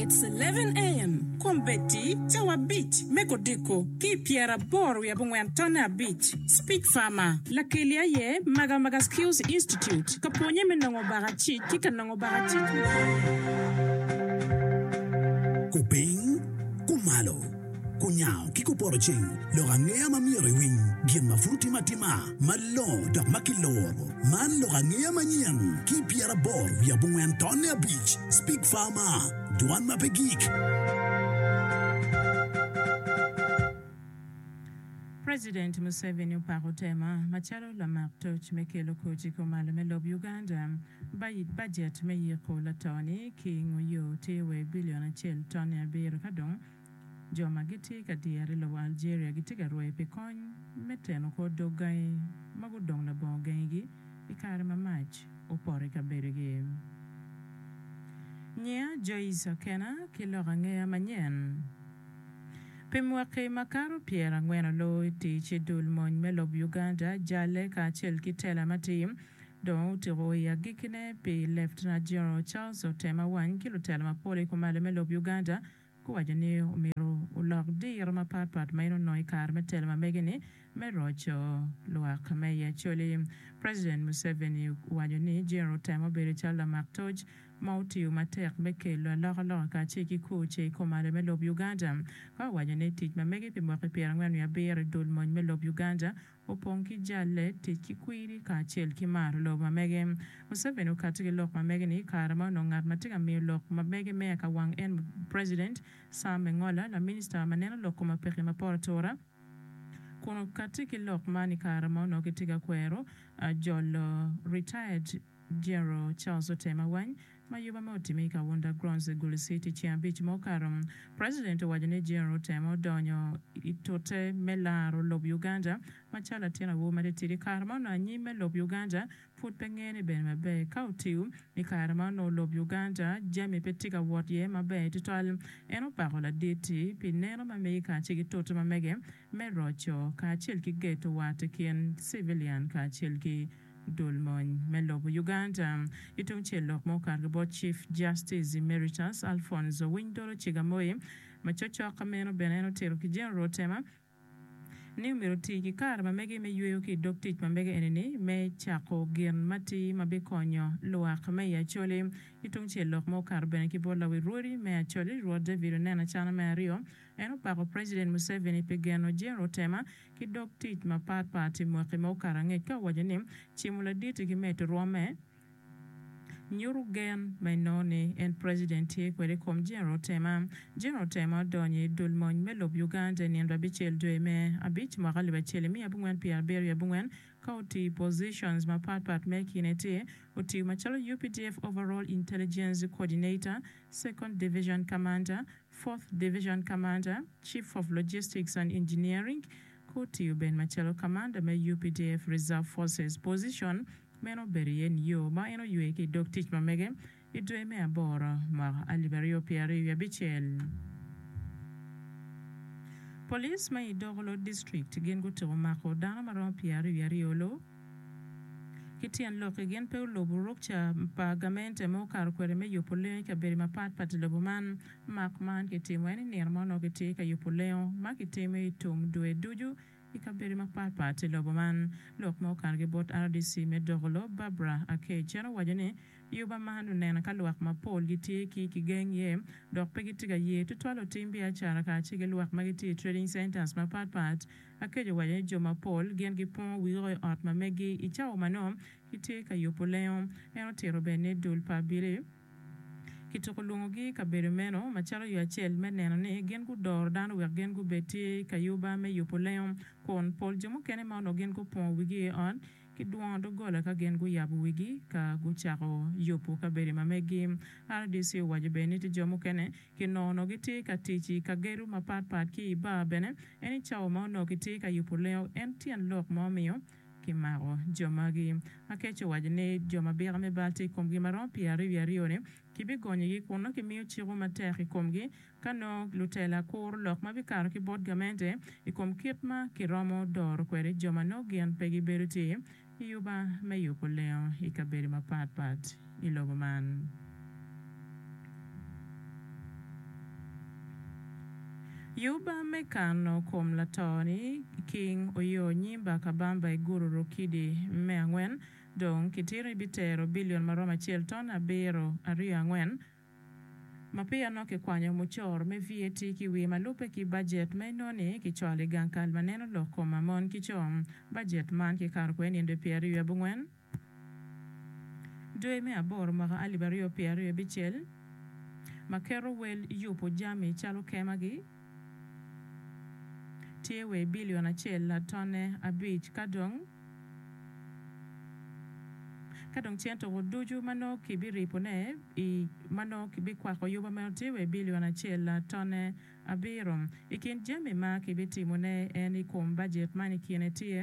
It's 11 a.m. Kombeti, Tawa Beach, Mekodiko, Ki Piera Bor, Yabungwantona Beach, Speak Farmer, Lakelia Ye, Maga Skills Institute, Kaponye Menongo Barachi, Kikanongo Barachi. Kuping, kumalo. Kunyao kiko porching lo ngea mamiri wing gien mafruti matima malo dak makiloro man lo ngea manyen ki piera bor ya bungu Antonia Beach Speak Farmer Duan Mapegik. President Museveni uparotema machalo la martoch mekelo koji komala melob Uganda budget me yiko la toni ki ngoyo tewe biliona chel toni abiro kadong Joma giti ka diari lo Algeria giti ka roi pe kony meteno ko dogai magudong na bongai gi ikare mamach upore ka berege. Nya Joyce Kena kilora ngea manyen. Pemwake makaro Pierre ngwena lo iti chidul mon melob Uganda jale ka chel kitela matim don utiro ya gikine pe Lieutenant General Charles Otema wan kilotela mapole kumale melob Uganda kuwajani umiro ulog dir mapat maino noi kar metel mamegeni merocho luak meya choli President Museveni wajani General Otema bere chala maktoj mauti umatek mekelo la ka chiki kuche komale melob Uganda kwa wajani tich mamegi pimwake pia ngwenu ya bere dul mon melob Uganda uponki jale tiki kwiri ka chel kimar lo mamege Museveni ukatiki lok mamegeni karama nongat matika mi lok mamege mea ka wang en President Sam Ngola la Minister maneno loko mapeke maporatora kuno katiki lok mani karama no kitiga kwero jolo retired General Charles Otema wany mayuba motimika wonder grounds Gulu City Chiambich mokaram President wajane General Otema donyo itote melaro lob Uganda machala tena wuma de tiri karama no anyime lob Uganda put pengene ben mabe kautiu ni karama no lob Uganda jami petika wat ye mabe titwal eno parola deti pinero mameka chigi toto mamege merocho ka chilki geto wate kien civilian ka chilki Dulmon Melob Uganda itung chelok mo kargabo Chief Justice Emeritus Alfonso Windoro Chigamoye machocho kameno beneno tero ki General Otema ni umiruti ki kar mamege me yueyo ki doktich mamege eneni me chako gin mati mabekonyo luak me ya chole itung chelok mo kar bene ki bola wiruri me ya chole ruode vironena chana me ario eno pako President Museveni pegeno General Otema ki doktich mapat pati mwake mo karange ka wajanim chimula diti ki meto ruome Nyuru gen mainone en president ye kwere kom General Otema donye dulmon melob Uganda ni ndabichel doeme abich magali bachele mi abungwen pia beri abungwen kauti positions mapat mekinete uti machalo UPDF Overall Intelligence Coordinator 2nd Division Commander 4th Division Commander Chief of Logistics and Engineering kuti ben machalo Commander me UPDF Reserve Forces position meno berien yo ma eno yue ki doktich mamege idwe me abora ma aliberio piari ya bichel Police ma idogolo district gen go to mako dana maron piari ya riolo kitian loke gen pe loburok cha pagamente mo kar kwere me yopole ka beri mapat lobuman makman kitimweni nirmano kiti ka yopoleo makitime itum due duju ikaberi mapat lobuman lok mo kar gebot RDC medogolo Barbara ake chero wajane yuba manu nena kalwak mapol giti ki geng ye dok pegitiga ye tutwalo timbi achara ka chige luak magiti trading centers mapat akejo wajane jo mapol gen gipon wiro ot mamegi ichao manom kiti ka yopoleo eno tero bene dul pabire kitukulungi kabere meno macharo yu achel meneno ni gen gu dor dano wek gen gu beti kayuba me yupoleo kon pol jomo kene mano gen gu pon wigi on ki duon do gola ka gen gu yabu wigi ka gu chako yupu kabere mamegi RDC wajibe ni ti jomo kene ki nono giti ka tichi ka geru mapat ki ba bene eni chao mano giti ka yupoleo entian lok momiyo kimaro jomagi akecho wajne joma bira me balti komgi maron piari yarione kibigonyi gi kuno kimiyo chigo materi komgi kano lutela kur lok mabikaro ki bod gamente ikom kitma kiromo dor kwere joma no gian pegi beruti yuba me yupo leo ikaberi mapat ilogo man Yuba mekano kom latoni King Oyo Nyimba Kabamba Iguru Rokidi Meangwen Dong Kitiri Bitero Billion Maroma Chilton Abero Ario Angwen Mapia no ke kwanyo muchor me VAT ki wi malupe ki budget me noni ki chwali gankal maneno loko mamon ki chom budget man ki kar kwen inde pieri ya bungwen Dwe me abor maka alibario pieri ya bichel Makero wel yupo jami chalo kemagi Tiewe billion achel la tone abich kadong chiento duju mano kibiri pone I mano kibi kwa yuba meltiwe billion achel la tone abirom ikin jemi ma kibiti mone eni kum budget mani kiene tie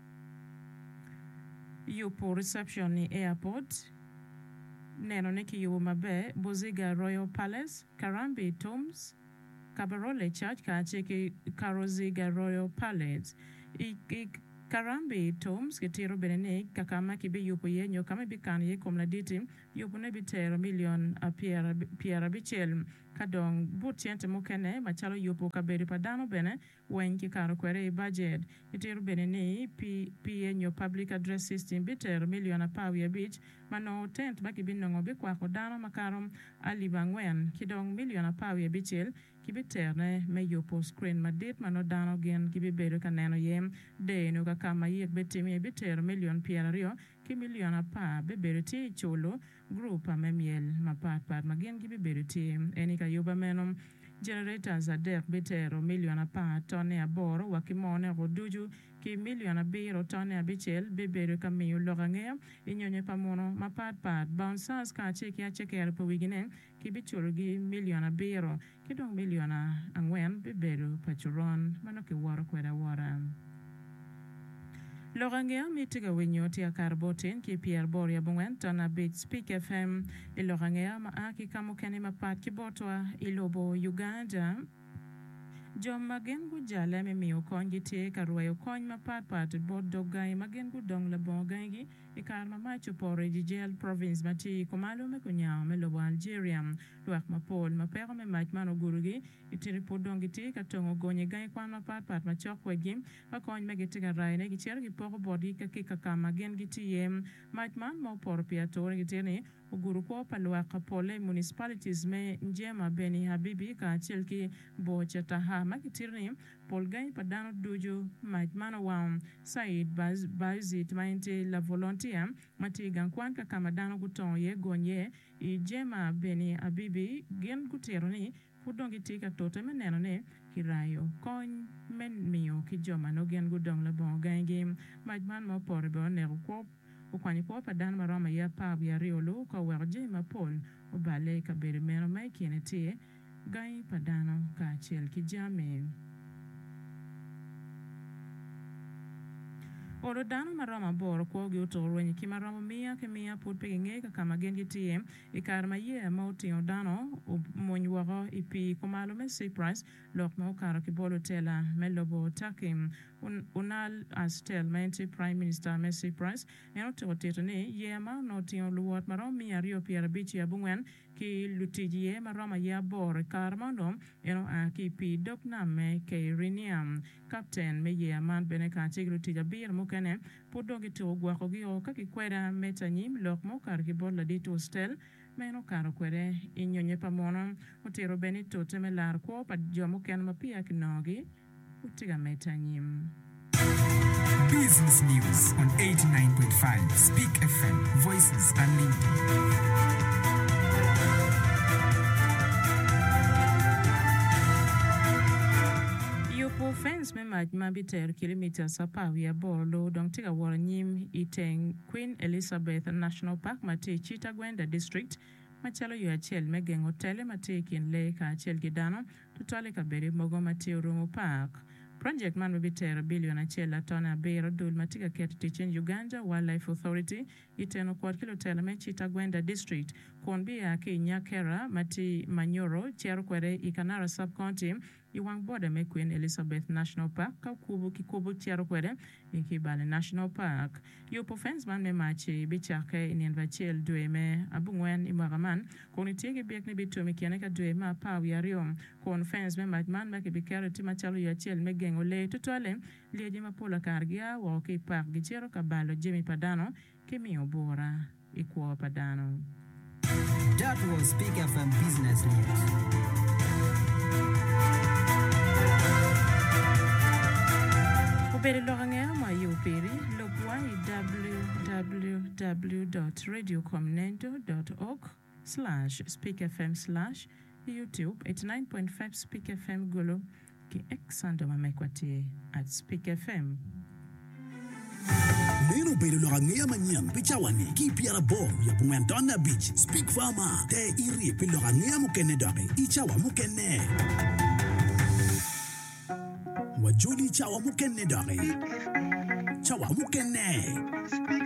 yupo reception ni airport neno neki yubo mabe Boziga Royal Palace Karambi Tombs Kabarole Church Kachiki Karoziga Royal Palace Karambi Tombs Kitiro Benene Kakama Kibi Yupo Yenyo Kama Bikan Ye Komladiti Yupo Nebitero million a Piera Bichel Kadong Butiente Mukene Machalo Yupo Kaberi Padano Bene Wenki Karo Kwere budget Itiro Benene Yenyo Public Address System Bitero million a Pawia Beach Mano tent Makibinongo Bikwa Kodano Makarom Alibangwen Kidong million a Pawia Bichel Kibiterne me yupo screen madit mano dano gen kibibedo kaneno yem de no kama yek betimi biter million pierario ki million apa bebedo ti chulo group amemiel mapat magen kibibedo ti eni ka yuba menom generators adek betero million apa tone aboro wakimone roduju ki million abiro tone abichel bebedo kamiyo logange inyonye pamono mapat bouncers ka cheki acheker po wigine kibichulo gi million abiro kidong million angwen bebedo pachuron mano ki waro kweda wara Lorangea mitiga winyoti ya karbotin ki Pierre Boria Bungwen tona bit Speak FM Lorangea maaki kamukeni mapat kibotwa ilobo Uganda Jom magen gu jale me miyo kongi te karwayo kony mapat bod dogai magen gu dong la bongangi ikar mamacho pore jijel province mati kumalo me kunyao me lobo Algeria luak mapol mapero me machmano gurugi itiri podongi te katongo gonye gai kwan mapat machok wegim wakony me gitiga raine gichero gipoko bodi kakika kama gen giti yem machman mo por piatore gitini Uguru kwa paluaka pole municipalities me njema Beni Habibi ka chilki bocha taha makitirni polgai padano duju majmano wam Said Bazit mainte la volontia mati gankwan ka kamadano guton ye gonye njema Beni Habibi gen guterni kudongi tika tote meneno ne kirayo kony men miyo kijoma no gen gudong la bongangi majman mo porbe ne kwa Ukwani kwa padan marama ya pab ya riolo kwa warje mapol ubale kabiri meno maiki enetie gai padano ka chel kijame. Oro dano marama boro kwa giutoro wenye kimarama mia put pegenge kama gengi tie ikarma ye mauti dano monyuaro ipi kumalo me Cyprus lok mo karo kibolo tela melobo takim unal astel menti Prime Minister me Cyprus eno totito ne yema no tio luot marama mia rio piera bichi ya bungwen ki lutijie marama ya boro karmandom eno aki pi dokna me ke riniam captain me ye man beneka chiglu tijabir mukene podongi to gwako gi o kaki kwera metanyim lok mo kar ki bolla dit hostel meno karo kwere inyonye pamono utero benito temelar ko pa jomo ken mapia kinogi utiga metanyim Business News on 89.5 Speak FM Voices Unlimited. Fence me majma biter kilometer sapa via borlo dong tiga waranyim iteng Queen Elizabeth National Park mati Chitagwenda District machalo yu achel megeng hotele mati kinle ka achel gidano tutale kaberi mogo mati Urumu Park. Project man biter billion achel atona bero dul matiga ket teaching Uganda Wildlife Authority iteno kwad kilotele me Chitagwenda District konbi ya ki Nyakera mati Manyoro chero kwere Ikanara Sub-County iwang border me Queen Elizabeth National Park ka kubu tiaro kwede ikibale National Park yo pofens man me machi bichake in vachel dueme abungwen imagaman konitege biek ne bitumi kiane ka duema pa wiariom kon fens me man ma ke bikero timachalo ya chel me gengole tutwale lieje mapola kargia wa ke park gichero kabalo Jimmy Padano Kimi Obora Ikwo Padano. That was Speak FM Business News. Uberi lorangea ma yupiri logwa www.radiocomnendo.org/speakfm/YouTube 89.5 Speak FM Gulu ki exando mamekwati at Speak FM. Neno pele lorangea manyang pichawani ki piara bor ya Bungwantona Beach Speak Farmer te iri pele lorangea mukene dare ichawa mukene wajuli chawa mukene dare chawa mukene